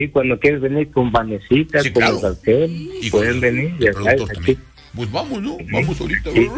Y cuando quieres venir con Vanesita, Sí, con claro. los Alcel, Y pueden con venir. el Ya productor sabes, también. aquí. Pues vamos, ¿no? Vamos ahorita. Sí.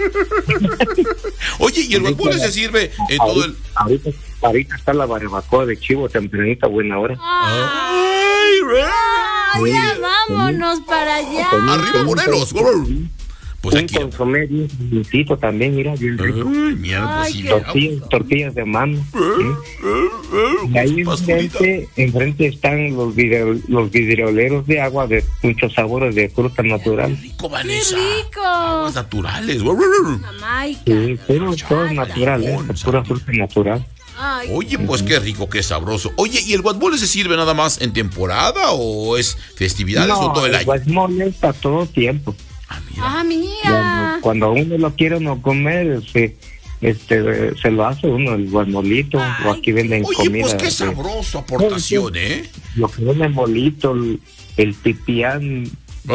Oye, ¿y el guacamole se sirve en todo el...? Ahorita está la barbacoa de chivo tempranita, buena hora. ¡Ay, Ya vámonos para allá. ¡Arriba, Morelos! Pues Un aquí... consomé bien dulcito también, mira, bien rico. Ay, mierda, pues sí. Tortillas de mano. Y ahí enfrente están los vidrioleros de agua de muchos sabores de fruta natural. Rico, Vanessa. ¡Qué rico! Aguas naturales. Jamaica. Sí, pero todo es natural, pura fruta natural. Ay, Oye, pues qué rico, qué sabroso. Oye, ¿y el guacamole se sirve nada más en temporada o es festividades o todo el año? Guacamole es para todo tiempo. mira. Cuando uno lo quiere uno comer, se lo hace uno el guacamolito, o aquí venden Oye, comida. pues qué sabroso aportación, Lo que venden molito, el pipián,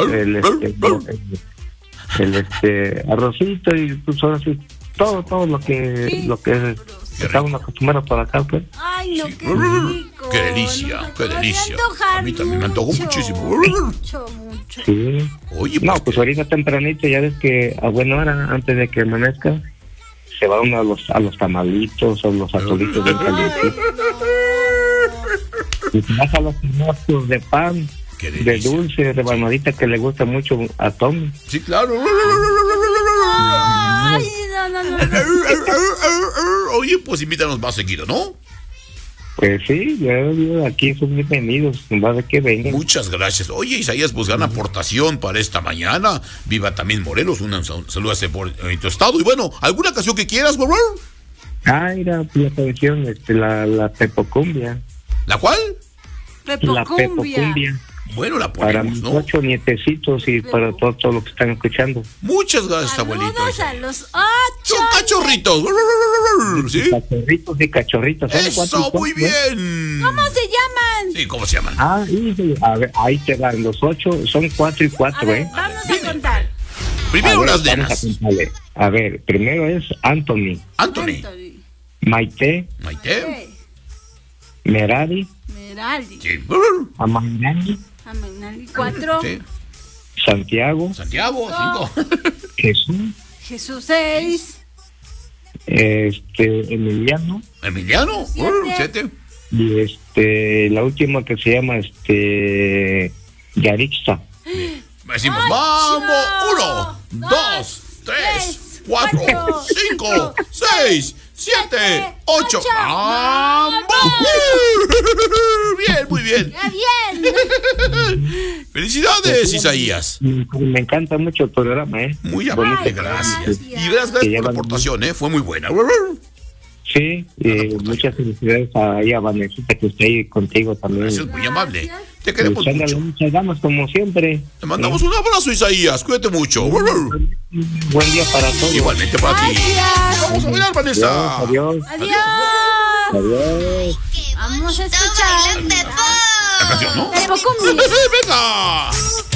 el arrocito y pues ahora sí, todo lo que estamos acostumbrados por acá, pues. Ay, no, qué rico. Qué delicia, qué delicia. A mí también me antojó muchísimo. Mucho. Sí. Oye, No, pues ahorita tempranito, ya ves que a buena hora, antes de que amanezca, se va uno a los tamalitos o los atolitos del calientito. Y te vas a los pedazos de pan, de dulce, rebanadita que le gusta mucho a Tommy. Sí, claro. Ay, no. Oye, pues invítanos más seguido, ¿no? Pues sí, yo aquí son bienvenidos, va de que vengan. Muchas gracias. Oye, Isaías, pues gran aportación para esta mañana. Viva también Morelos, un saludo por tu estado. Y bueno, ¿alguna canción que quieras, güey? Mira, la canción, la Pepocumbia. ¿La cuál? La Pepocumbia. Bueno, la para ponemos, mis ¿no? 8 nietecitos y para todos los que están escuchando. Muchas gracias, abuelito. Saludos a los 8. Son cachorritos. ¿Sí? Cachorritos y cachorritas. Eso, muy bien. ¿Cómo se llaman? Sí, ¿cómo se llaman? A ver, ahí te van los 8, son 4 y 4, Vamos a contar. Primero las nenas. A ver, primero es Anthony, Maite, Merari, Sí. Amairani, 4. Sí. Santiago, 5. Jesús 6. Emiliano, 7. y la última que se llama Yarixa. Decimos, vamos. 1, 2, 3, 4, 5, 6, 7, 8. ¡Vamos! Bien, muy bien. Bien. Felicidades, Isaías. Me encanta mucho el programa, Muy amable, gracias. Y gracias por la aportación, fue muy buena. Sí, muchas felicidades a Vanesita que está ahí contigo también. Gracias, muy amable. Te queremos mucho. Muchas ganas como siempre. Te mandamos un abrazo, Isaías. Cuídate mucho. Buen día para todos. Igualmente para ti. Vamos a bailar, Vanessa. Adiós. Vamos a escuchar La canción, ¿no? Pepocumbia. ¡Venga!